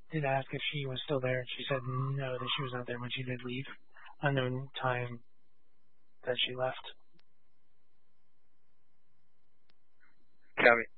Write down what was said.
did ask if she was still there, and she said no, that she was not there when she did leave. Unknown time that she left. Copy.